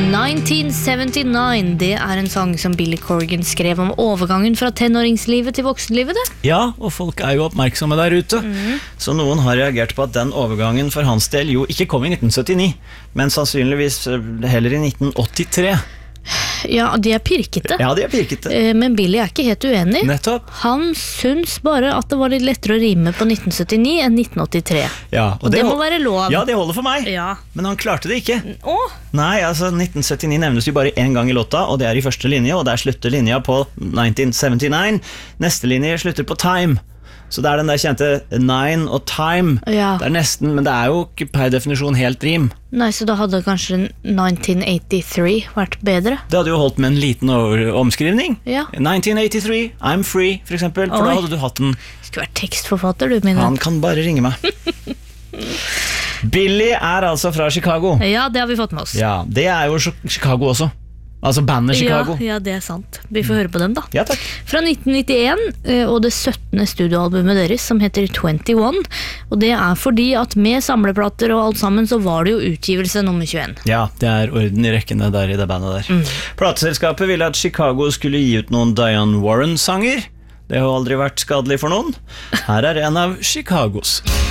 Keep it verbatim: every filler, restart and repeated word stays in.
nineteen seventy-nine, det er en sang som Billy Corgan skrev om overgangen fra tenåringslivet til voksenlivet det. Ja, og folk er jo oppmerksomme der ute. Mm. Så noen har reagert på at den overgangen for hans del jo ikke kom i nitten syttini, men sannsynligvis heller i nitten åttitre. Ja, de er pirkete. Ja, de er pirkete. Men Billy er ikke helt uenig. Nettopp. Han syns bare at det var litt lettere å rime på nitten syttini enn nitten åttitre. Ja, og, og det, det må være lov. Ja, det holder for meg. Ja. Men han klarte det ikke. Åh? Nei, altså nitten syttini nevnes jo bare en gang i låta, og det er i første linje, og der slutter linja på nineteen seventy-nine. Neste linje slutter på time. Så det er den der kjente nine og time. Ja. Det er nesten, men det er jo ikke per definisjon helt rim. Nei, så da hadde kanskje nineteen eighty-three vært bedre. Det hadde jo holdt med en liten omskrivning. Ja. nineteen eighty-three, I'm free, for eksempel. For Oi. Da hadde du hatt den. Skulle vært tekstforfatter, du, min. Han kan bare ringe meg. Billy er altså fra Chicago. Ja, det har vi fått med oss. Ja, det er jo Chicago også. Altså bandet Chicago. Ja, ja, det er sant. Vi får høre på dem da. Ja, takk. Fra nitten nittien, og det syttende studioalbumet deres, som heter tjueåtte. Og det er fordi at med samleplater og alt sammen, så var det jo utgivelse nummer tjueen. Ja, det er orden i rekkene der i det bandet der. Mm. Plateselskapet ville at Chicago skulle gi ut noen Diane Warren-sanger. Det har aldri vært skadelig for noen. Her er en av Chicagos.